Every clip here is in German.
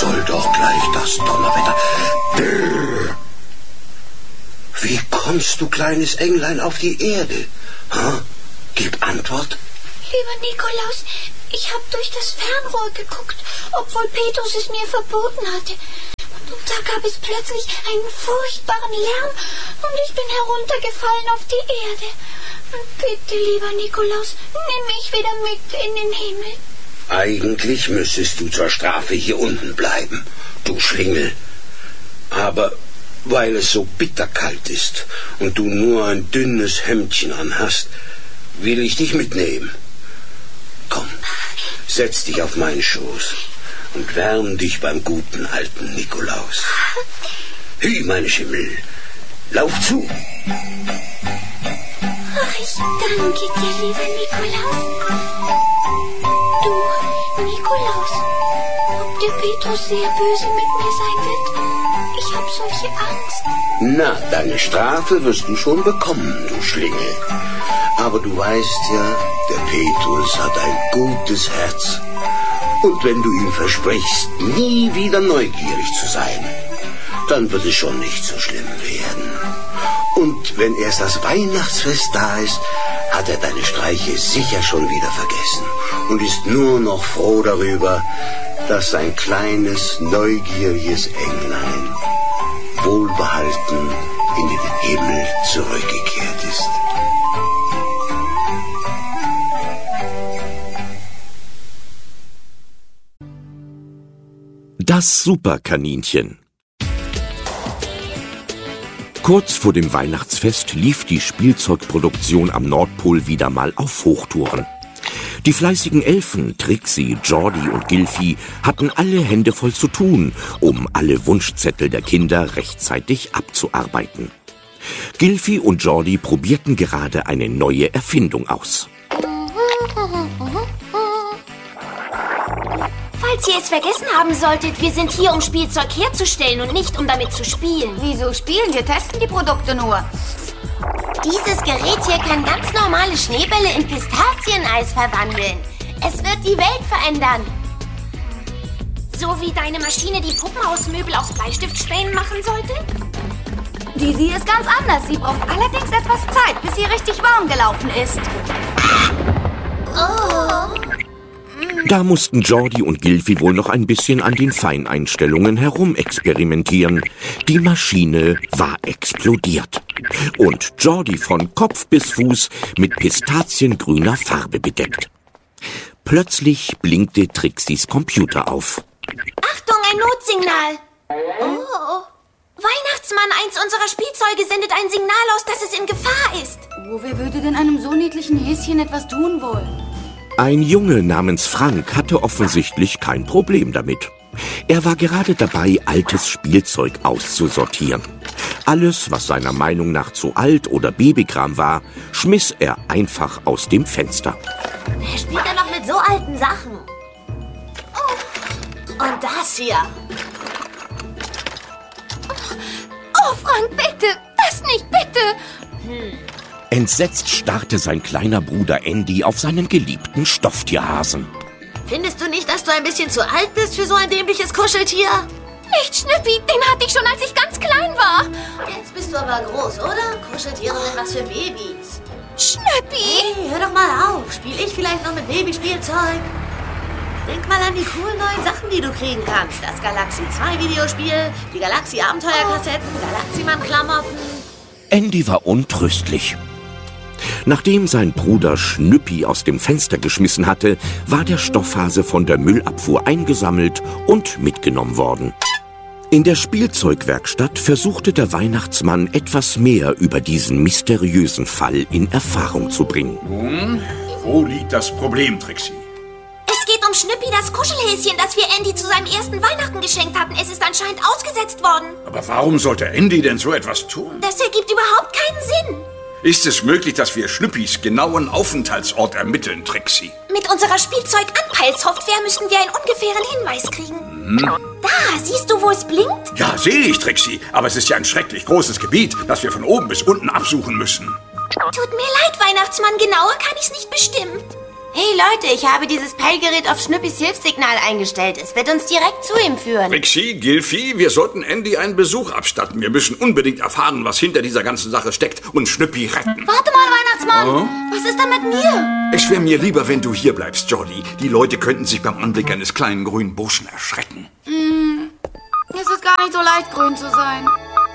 soll doch gleich das Donnerwetter. Brrr. Wie kommst du, kleines Englein, auf die Erde? Gib Antwort. Lieber Nikolaus, ich habe durch das Fernrohr geguckt, obwohl Petrus es mir verboten hatte. Und da gab es plötzlich einen furchtbaren Lärm und ich bin heruntergefallen auf die Erde. Bitte, lieber Nikolaus, nimm mich wieder mit in den Himmel. Eigentlich müsstest du zur Strafe hier unten bleiben, du Schlingel. Aber weil es so bitterkalt ist und du nur ein dünnes Hemdchen anhast, will ich dich mitnehmen. Komm, setz dich auf meinen Schoß und wärm dich beim guten alten Nikolaus. Hü, meine Schimmel, lauf zu. Ach, ich danke dir, lieber Nikolaus. Du, Nikolaus, ob der Petrus sehr böse mit mir sein wird? Ich habe solche Angst. Na, deine Strafe wirst du schon bekommen, du Schlingel. Aber du weißt ja, der Petrus hat ein gutes Herz. Und wenn du ihm versprichst, nie wieder neugierig zu sein, dann wird es schon nicht so schlimm werden. Und wenn erst das Weihnachtsfest da ist, hat er deine Streiche sicher schon wieder vergessen und ist nur noch froh darüber, dass sein kleines, neugieriges Englein wohlbehalten in den Himmel zurückgekehrt ist. Das Superkaninchen. Kurz vor dem Weihnachtsfest lief die Spielzeugproduktion am Nordpol wieder mal auf Hochtouren. Die fleißigen Elfen, Trixie, Geordie und Gilfi, hatten alle Hände voll zu tun, um alle Wunschzettel der Kinder rechtzeitig abzuarbeiten. Gilfi und Geordie probierten gerade eine neue Erfindung aus. Falls ihr es vergessen haben solltet, wir sind hier, um Spielzeug herzustellen und nicht, um damit zu spielen. Wieso spielen? Wir testen die Produkte nur. Dieses Gerät hier kann ganz normale Schneebälle in Pistazieneis verwandeln. Es wird die Welt verändern. So wie deine Maschine die Puppenhausmöbel aus Bleistiftspänen machen sollte? Die ist ganz anders. Sie braucht allerdings etwas Zeit, bis sie richtig warm gelaufen ist. Oh. Da mussten Geordie und Gilfi wohl noch ein bisschen an den Feineinstellungen herumexperimentieren. Die Maschine war explodiert. Und Geordie von Kopf bis Fuß mit pistaziengrüner Farbe bedeckt. Plötzlich blinkte Trixies Computer auf. Achtung, ein Notsignal. Oh. Weihnachtsmann, eins unserer Spielzeuge sendet ein Signal aus, dass es in Gefahr ist. Oh, wer würde denn einem so niedlichen Häschen etwas tun wollen? Ein Junge namens Frank hatte offensichtlich kein Problem damit. Er war gerade dabei, altes Spielzeug auszusortieren. Alles, was seiner Meinung nach zu alt oder Babykram war, schmiss er einfach aus dem Fenster. Wer spielt denn noch mit so alten Sachen? Oh. Und das hier. Oh, Frank, bitte! Das nicht, bitte! Entsetzt starrte sein kleiner Bruder Andy auf seinen geliebten Stofftierhasen. Findest du nicht, dass du ein bisschen zu alt bist für so ein dämliches Kuscheltier? Nicht Schnüppi, den hatte ich schon, als ich ganz klein war. Jetzt bist du aber groß, oder? Kuscheltiere sind was für Babys. Schnüppi! Hey, hör doch mal auf. Spiel ich vielleicht noch mit Babyspielzeug? Denk mal an die coolen neuen Sachen, die du kriegen kannst. Das Galaxy 2 Videospiel, die Galaxy Abenteuerkassetten, Galaxyman-Klamotten. Andy war untröstlich. Nachdem sein Bruder Schnüppi aus dem Fenster geschmissen hatte, war der Stoffhase von der Müllabfuhr eingesammelt und mitgenommen worden. In der Spielzeugwerkstatt versuchte der Weihnachtsmann etwas mehr über diesen mysteriösen Fall in Erfahrung zu bringen. Nun, wo liegt das Problem, Trixie? Es geht um Schnüppi, das Kuschelhäschen, das wir Andy zu seinem ersten Weihnachten geschenkt hatten. Es ist anscheinend ausgesetzt worden. Aber warum sollte Andy denn so etwas tun? Das ergibt überhaupt keinen Sinn. Ist es möglich, dass wir Schnüppis genauen Aufenthaltsort ermitteln, Trixie? Mit unserer Spielzeug-Anpeilsoftware müssten wir einen ungefähren Hinweis kriegen. Da, siehst du, wo es blinkt? Ja, sehe ich, Trixie. Aber es ist ja ein schrecklich großes Gebiet, das wir von oben bis unten absuchen müssen. Tut mir leid, Weihnachtsmann. Genauer kann ich's nicht bestimmen. Hey Leute, ich habe dieses Peilgerät auf Schnüppis Hilfssignal eingestellt. Es wird uns direkt zu ihm führen. Trixie, Gilfi, wir sollten Andy einen Besuch abstatten. Wir müssen unbedingt erfahren, was hinter dieser ganzen Sache steckt und Schnüppi retten. Warte mal, Weihnachtsmann. Was ist denn mit mir? Es wäre mir lieber, wenn du hier bleibst, Jordi. Die Leute könnten sich beim Anblick eines kleinen grünen Burschen erschrecken. Es ist gar nicht so leicht, grün zu sein.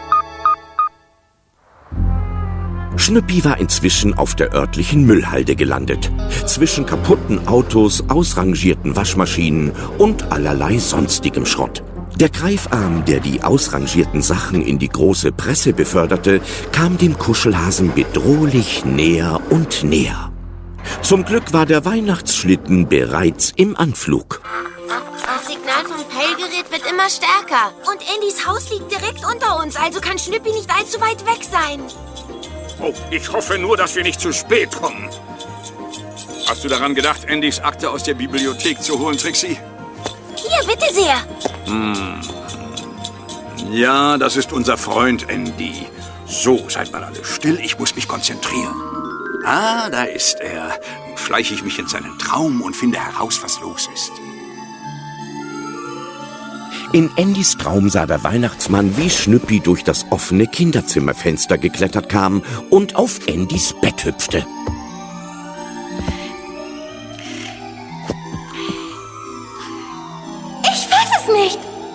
Schnüppi war inzwischen auf der örtlichen Müllhalde gelandet. Zwischen kaputten Autos, ausrangierten Waschmaschinen und allerlei sonstigem Schrott. Der Greifarm, der die ausrangierten Sachen in die große Presse beförderte, kam dem Kuschelhasen bedrohlich näher und näher. Zum Glück war der Weihnachtsschlitten bereits im Anflug. Das Signal vom Peilgerät wird immer stärker. Und Andys Haus liegt direkt unter uns, also kann Schnüppi nicht allzu weit weg sein. Oh, ich hoffe nur, dass wir nicht zu spät kommen. Hast du daran gedacht, Andys Akte aus der Bibliothek zu holen, Trixie? Hier, bitte sehr. Ja, das ist unser Freund Andy. So, seid mal alle still, ich muss mich konzentrieren. Ah, da ist er. Nun schleiche ich mich in seinen Traum und finde heraus, was los ist. In Andys Traum sah der Weihnachtsmann, wie Schnüppi durch das offene Kinderzimmerfenster geklettert kam und auf Andys Bett hüpfte. Ich weiß es nicht.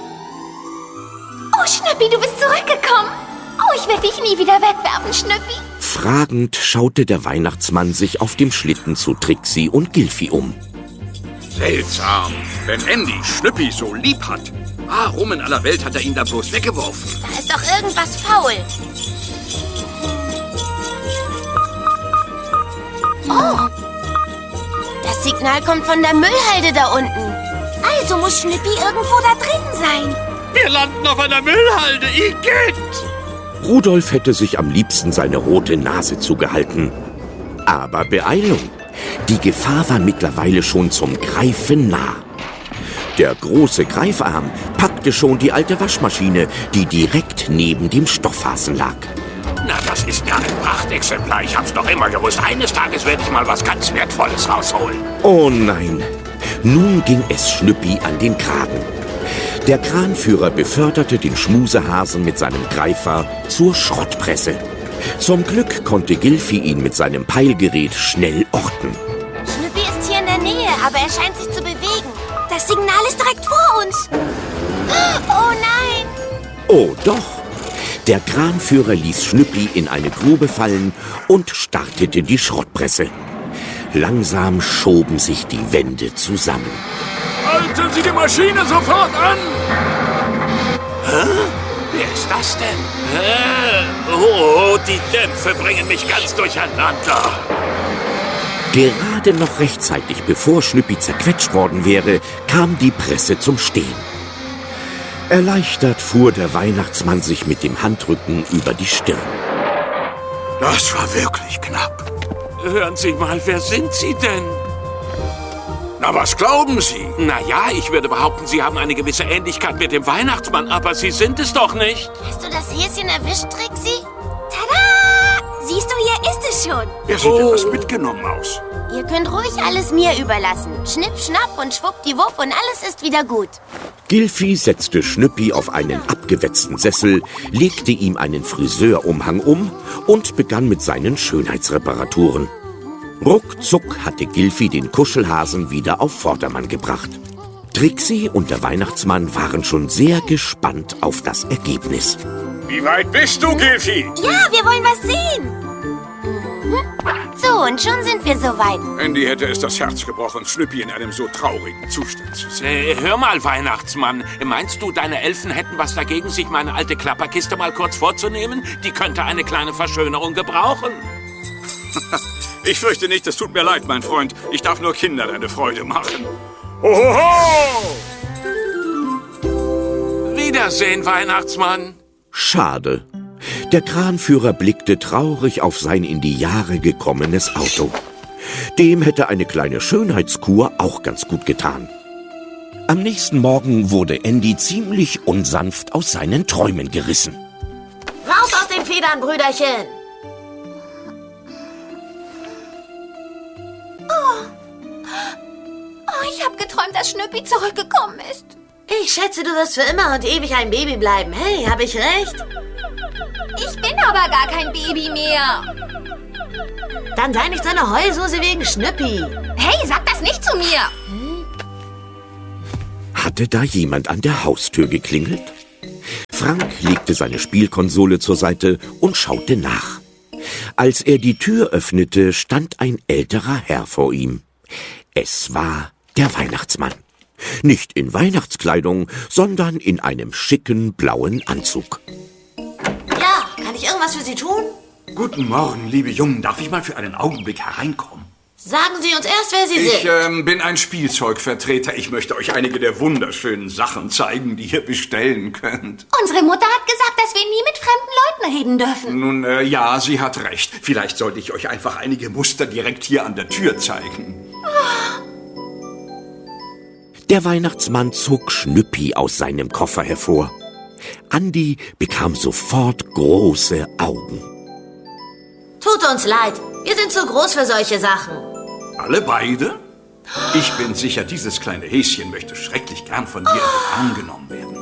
Oh, Schnüppi, du bist zurückgekommen. Oh, ich werde dich nie wieder wegwerfen, Schnüppi. Fragend schaute der Weihnachtsmann sich auf dem Schlitten zu Trixie und Gilfi um. Seltsam, wenn Andy Schnüppi so lieb hat. Warum in aller Welt hat er ihn da bloß weggeworfen? Da ist doch irgendwas faul. Oh, das Signal kommt von der Müllhalde da unten. Also muss Schnüppi irgendwo da drin sein. Wir landen auf einer Müllhalde, Igitt! Rudolf hätte sich am liebsten seine rote Nase zugehalten. Aber Beeilung! Die Gefahr war mittlerweile schon zum Greifen nah. Der große Greifarm packte schon die alte Waschmaschine, die direkt neben dem Stoffhasen lag. Na, das ist ja ein Prachtexemplar. Ich hab's doch immer gewusst. Eines Tages werde ich mal was ganz Wertvolles rausholen. Oh nein! Nun ging es Schnüppi an den Kragen. Der Kranführer beförderte den Schmusehasen mit seinem Greifer zur Schrottpresse. Zum Glück konnte Gilfi ihn mit seinem Peilgerät schnell orten. Schnüppi ist hier in der Nähe, aber er scheint sich zu bewegen. Das Signal ist direkt vor uns. Oh nein! Oh doch! Der Kranführer ließ Schnüppi in eine Grube fallen und startete die Schrottpresse. Langsam schoben sich die Wände zusammen. Halten Sie die Maschine sofort an! Hä? Wer ist das denn? Oh, die Dämpfe bringen mich ganz durcheinander. Gerade noch rechtzeitig, bevor Schnüppi zerquetscht worden wäre, kam die Presse zum Stehen. Erleichtert fuhr der Weihnachtsmann sich mit dem Handrücken über die Stirn. Das war wirklich knapp. Hören Sie mal, wer sind Sie denn? Na, was glauben Sie? Naja, ich würde behaupten, Sie haben eine gewisse Ähnlichkeit mit dem Weihnachtsmann, aber Sie sind es doch nicht. Hast du das Häschen erwischt, Trixie? Tada! Siehst du, hier ist es schon. Er sieht etwas mitgenommen aus. Ihr könnt ruhig alles mir überlassen. Schnipp, schnapp und schwuppdiwupp und alles ist wieder gut. Gilfi setzte Schnüppi auf einen abgewetzten Sessel, legte ihm einen Friseurumhang um und begann mit seinen Schönheitsreparaturen. Ruckzuck hatte Gilfi den Kuschelhasen wieder auf Vordermann gebracht. Trixie und der Weihnachtsmann waren schon sehr gespannt auf das Ergebnis. Wie weit bist du, Gilfi? Ja, wir wollen was sehen. So, und schon sind wir soweit. Andy hätte es das Herz gebrochen, Schnüppi in einem so traurigen Zustand zu sehen. Hör mal, Weihnachtsmann. Meinst du, deine Elfen hätten was dagegen, sich meine alte Klapperkiste mal kurz vorzunehmen? Die könnte eine kleine Verschönerung gebrauchen. Ich fürchte nicht, es tut mir leid, mein Freund. Ich darf nur Kindern eine Freude machen. Hohoho! Wiedersehen, Weihnachtsmann. Schade. Der Kranführer blickte traurig auf sein in die Jahre gekommenes Auto. Dem hätte eine kleine Schönheitskur auch ganz gut getan. Am nächsten Morgen wurde Andy ziemlich unsanft aus seinen Träumen gerissen. Raus aus den Federn, Brüderchen! dass Schnüppi zurückgekommen ist. Ich schätze, du wirst für immer und ewig ein Baby bleiben. Hey, habe ich recht? Ich bin aber gar kein Baby mehr. Dann sei nicht so eine Heulsuse wegen Schnüppi. Hey, sag das nicht zu mir. Hatte da jemand an der Haustür geklingelt? Frank legte seine Spielkonsole zur Seite und schaute nach. Als er die Tür öffnete, stand ein älterer Herr vor ihm. Es war der Weihnachtsmann. Nicht in Weihnachtskleidung, sondern in einem schicken blauen Anzug. Ja, kann ich irgendwas für Sie tun? Guten Morgen, liebe Jungen. Darf ich mal für einen Augenblick hereinkommen? Sagen Sie uns erst, wer Sie sind. Ich bin ein Spielzeugvertreter. Ich möchte euch einige der wunderschönen Sachen zeigen, die ihr bestellen könnt. Unsere Mutter hat gesagt, dass wir nie mit fremden Leuten reden dürfen. Nun, ja, sie hat recht. Vielleicht sollte ich euch einfach einige Muster direkt hier an der Tür zeigen. Der Weihnachtsmann zog Schnüppi aus seinem Koffer hervor. Andi bekam sofort große Augen. Tut uns leid, wir sind zu groß für solche Sachen. Alle beide? Ich bin sicher, dieses kleine Häschen möchte schrecklich gern von dir in den Arm genommen werden.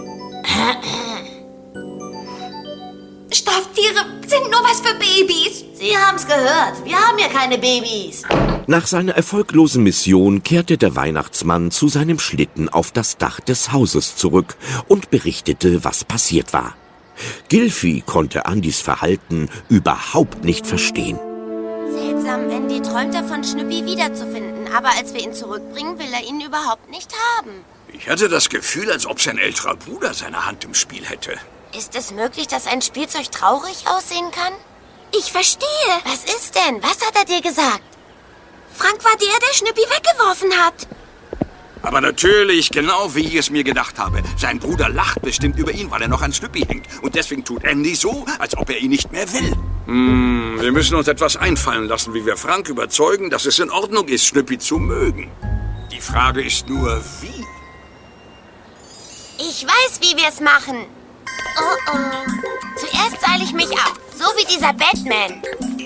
Stofftiere sind nur was für Babys. Sie haben's gehört, wir haben ja keine Babys. Nach seiner erfolglosen Mission kehrte der Weihnachtsmann zu seinem Schlitten auf das Dach des Hauses zurück und berichtete, was passiert war. Gilfi konnte Andis Verhalten überhaupt nicht verstehen. Seltsam, Andy träumt davon, Schnüppi wiederzufinden. Aber als wir ihn zurückbringen, will er ihn überhaupt nicht haben. Ich hatte das Gefühl, als ob sein älterer Bruder seine Hand im Spiel hätte. Ist es möglich, dass ein Spielzeug traurig aussehen kann? Ich verstehe. Was ist denn? Was hat er dir gesagt? Frank war der Schnüppi weggeworfen hat. Aber natürlich, genau wie ich es mir gedacht habe. Sein Bruder lacht bestimmt über ihn, weil er noch an Schnüppi hängt. Und deswegen tut Andy so, als ob er ihn nicht mehr will. Wir müssen uns etwas einfallen lassen, wie wir Frank überzeugen, dass es in Ordnung ist, Schnüppi zu mögen. Die Frage ist nur, wie? Ich weiß, wie wir es machen. Oh. Zuerst seile ich mich ab, so wie dieser Batman.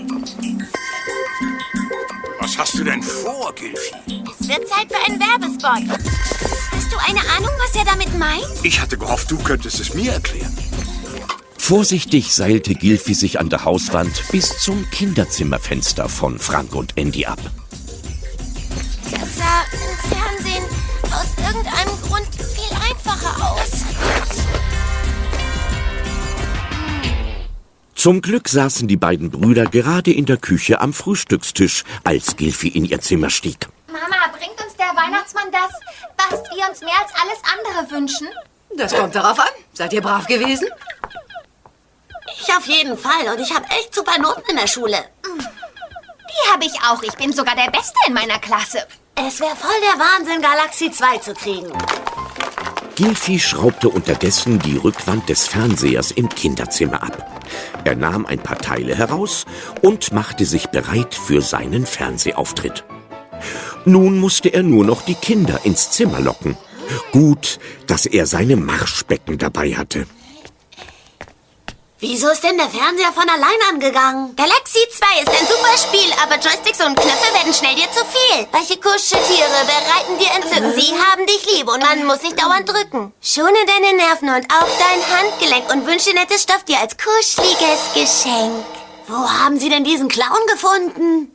Was hast du denn vor, Gilfi? Es wird Zeit für einen Werbespot. Hast du eine Ahnung, was er damit meint? Ich hatte gehofft, du könntest es mir erklären. Vorsichtig seilte Gilfi sich an der Hauswand bis zum Kinderzimmerfenster von Frank und Andy ab. Das sah im Fernsehen aus irgendeinem Grund viel einfacher aus. Zum Glück saßen die beiden Brüder gerade in der Küche am Frühstückstisch, als Gilfi in ihr Zimmer stieg. Mama, bringt uns der Weihnachtsmann das, was wir uns mehr als alles andere wünschen? Das kommt darauf an. Seid ihr brav gewesen? Ich auf jeden Fall und ich habe echt super Noten in der Schule. Die habe ich auch. Ich bin sogar der Beste in meiner Klasse. Es wäre voll der Wahnsinn, Galaxie 2 zu kriegen. Gilfi schraubte unterdessen die Rückwand des Fernsehers im Kinderzimmer ab. Er nahm ein paar Teile heraus und machte sich bereit für seinen Fernsehauftritt. Nun musste er nur noch die Kinder ins Zimmer locken. Gut, dass er seine Marschbecken dabei hatte. Wieso ist denn der Fernseher von allein angegangen? Galaxie 2 ist ein super Spiel, aber Joysticks und Knöpfe werden schnell dir zu viel. Weiche Kuscheltiere bereiten dir Entzücken. Sie haben dich lieb und man muss nicht dauernd drücken. Schone deine Nerven und auch dein Handgelenk und wünsche nettes Stofftier als kuscheliges Geschenk. Wo haben Sie denn diesen Clown gefunden?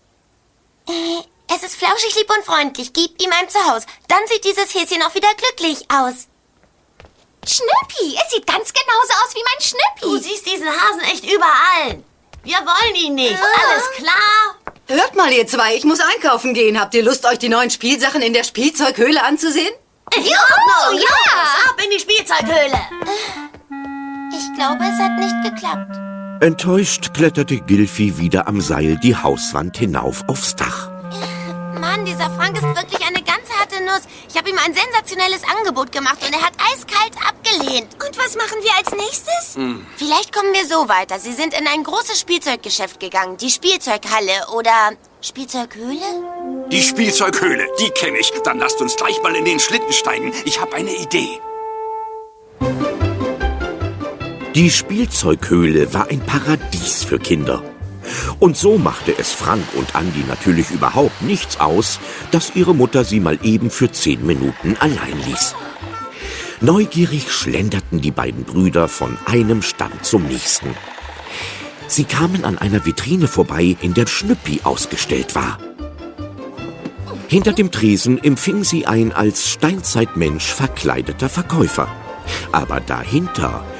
Es ist flauschig, lieb und freundlich. Gib ihm ein Zuhause. Dann sieht dieses Häschen auch wieder glücklich aus. Schnüppi, es sieht ganz genauso aus wie mein Schnüppi. Du siehst diesen Hasen echt überall. Wir wollen ihn nicht. Alles klar? Hört mal, ihr zwei, ich muss einkaufen gehen. Habt ihr Lust, euch die neuen Spielsachen in der Spielzeughöhle anzusehen? Juhu, ja! Ab in die Spielzeughöhle. Ich glaube, es hat nicht geklappt. Enttäuscht kletterte Gilfi wieder am Seil die Hauswand hinauf aufs Dach. Mann, dieser Frank ist wirklich eine ganz harte Nuss. Ich habe ihm ein sensationelles Angebot gemacht und er hat eiskalt abgelehnt. Und was machen wir als nächstes? Vielleicht kommen wir so weiter. Sie sind in ein großes Spielzeuggeschäft gegangen. Die Spielzeughalle oder Spielzeughöhle? Die Spielzeughöhle, die kenne ich. Dann lasst uns gleich mal in den Schlitten steigen. Ich habe eine Idee. Die Spielzeughöhle war ein Paradies für Kinder. Und so machte es Frank und Andi natürlich überhaupt nichts aus, dass ihre Mutter sie mal eben für 10 Minuten allein ließ. Neugierig schlenderten die beiden Brüder von einem Stand zum nächsten. Sie kamen an einer Vitrine vorbei, in der Schnüppi ausgestellt war. Hinter dem Tresen empfing sie ein als Steinzeitmensch verkleideter Verkäufer. Aber dahinter